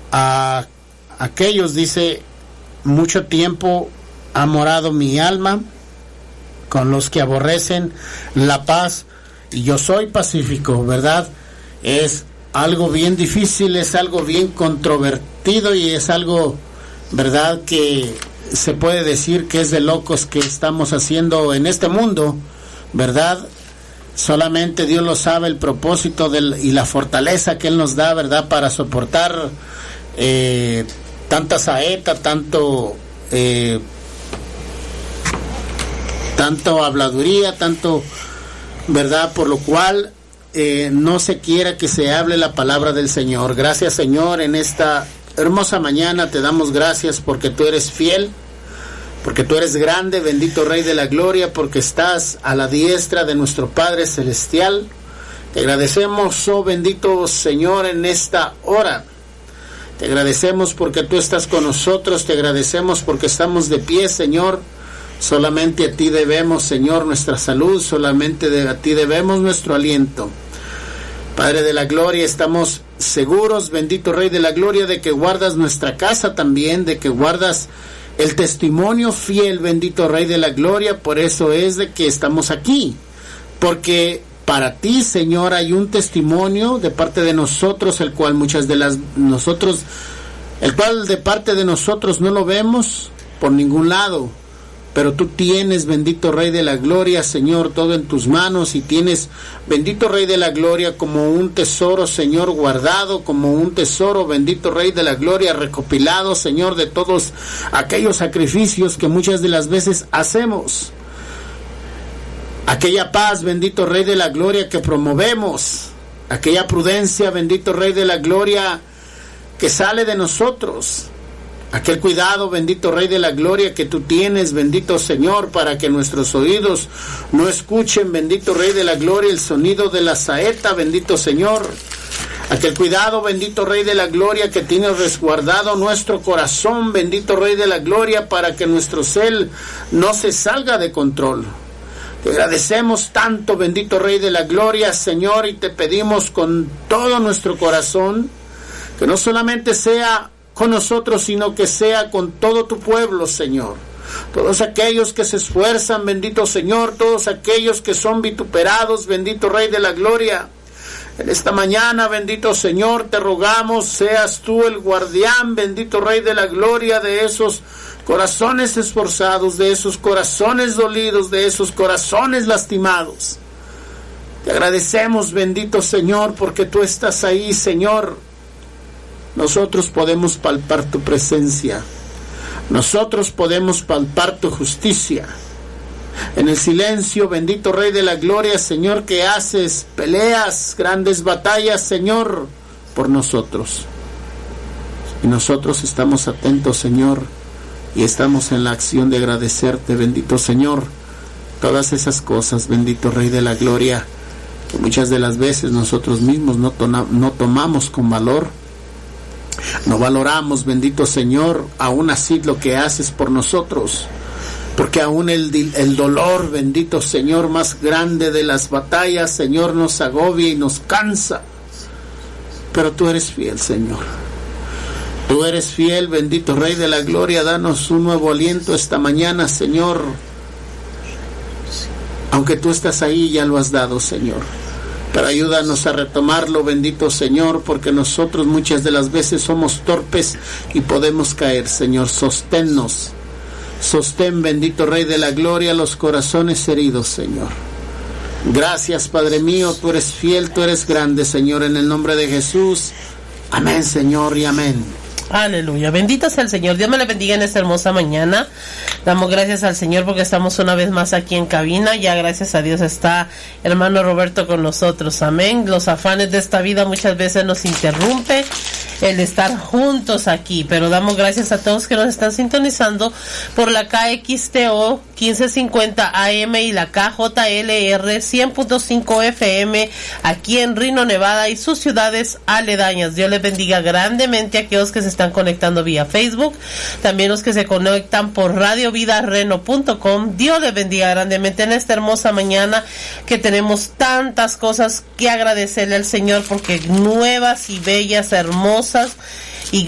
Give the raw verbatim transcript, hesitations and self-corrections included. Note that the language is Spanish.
a aquellos, dice, mucho tiempo ha morado mi alma con los que aborrecen la paz, y yo soy pacífico, ¿verdad? Es algo bien difícil, es algo bien controvertido, y es algo, ¿verdad?, que se puede decir que es de locos que estamos haciendo en este mundo, ¿verdad? Solamente Dios lo sabe, el propósito del, y la fortaleza que Él nos da, ¿verdad?, para soportar eh, tanta saeta, tanto eh, tanto habladuría, tanto, ¿verdad?, por lo cual eh, no se quiera que se hable la palabra del Señor. Gracias, Señor, en esta hermosa mañana te damos gracias porque tú eres fiel, porque tú eres grande, bendito Rey de la Gloria, porque estás a la diestra de nuestro Padre Celestial. Te agradecemos, oh bendito Señor, en esta hora. Te agradecemos porque tú estás con nosotros, te agradecemos porque estamos de pie, Señor. Solamente a ti debemos, Señor, nuestra salud, solamente de, a ti debemos nuestro aliento. Padre de la Gloria, estamos seguros, bendito Rey de la Gloria, de que guardas nuestra casa también, de que guardas el testimonio fiel, bendito Rey de la Gloria. Por eso es de que estamos aquí, porque para ti, Señor, hay un testimonio de parte de nosotros, el cual muchas de las nosotros, el cual de parte de nosotros no lo vemos por ningún lado. Pero tú tienes, bendito Rey de la Gloria, Señor, todo en tus manos, y tienes, bendito Rey de la Gloria, como un tesoro, Señor, guardado, como un tesoro, bendito Rey de la Gloria, recopilado, Señor, de todos aquellos sacrificios que muchas de las veces hacemos. Aquella paz, bendito Rey de la Gloria, que promovemos, aquella prudencia, bendito Rey de la Gloria, que sale de nosotros. Aquel cuidado, bendito Rey de la Gloria, que tú tienes, bendito Señor, para que nuestros oídos no escuchen, bendito Rey de la Gloria, el sonido de la saeta, bendito Señor. Aquel cuidado, bendito Rey de la Gloria, que tienes resguardado nuestro corazón, bendito Rey de la Gloria, para que nuestro ser no se salga de control. Te agradecemos tanto, bendito Rey de la Gloria, Señor, y te pedimos con todo nuestro corazón que no solamente sea con nosotros, sino que sea con todo tu pueblo, Señor. Todos aquellos que se esfuerzan, bendito Señor, todos aquellos que son vituperados, bendito Rey de la Gloria. En esta mañana, bendito Señor, te rogamos, seas tú el guardián, bendito Rey de la Gloria, de esos corazones esforzados, de esos corazones dolidos, de esos corazones lastimados. Te agradecemos, bendito Señor, porque tú estás ahí, Señor. Nosotros podemos palpar tu presencia. Nosotros podemos palpar tu justicia. En el silencio, bendito Rey de la Gloria, Señor, que haces peleas, grandes batallas, Señor, por nosotros. Y nosotros estamos atentos, Señor, y estamos en la acción de agradecerte, bendito Señor, todas esas cosas, bendito Rey de la Gloria, que muchas de las veces nosotros mismos no, tona, no tomamos con valor. No valoramos, bendito Señor, aún así lo que haces por nosotros, porque aún el, el dolor, bendito Señor, más grande de las batallas, Señor, nos agobia y nos cansa, pero tú eres fiel, Señor. Tú eres fiel, bendito Rey de la Gloria. Danos un nuevo aliento esta mañana, Señor. Aunque tú estás ahí, ya lo has dado, Señor. Pero ayúdanos a retomarlo, bendito Señor, porque nosotros muchas de las veces somos torpes y podemos caer, Señor. Sosténnos. Sostén, bendito Rey de la Gloria, los corazones heridos, Señor. Gracias, Padre mío, tú eres fiel, tú eres grande, Señor, en el nombre de Jesús. Amén, Señor, y amén. Aleluya, bendito sea el Señor. Dios me le bendiga en esta hermosa mañana. Damos gracias al Señor porque estamos una vez más aquí en cabina. Ya gracias a Dios está hermano Roberto con nosotros. Amén. Los afanes de esta vida muchas veces nos interrumpe el estar juntos aquí, pero damos gracias a todos que nos están sintonizando por la K X T O quince cincuenta A M y la K J L R cien punto cinco F M aquí en Reno, Nevada y sus ciudades aledañas. Dios les bendiga grandemente a aquellos que se están conectando vía Facebook, también los que se conectan por radio vida reno punto com. Dios les bendiga grandemente en esta hermosa mañana que tenemos tantas cosas que agradecerle al Señor porque nuevas y bellas, hermosas y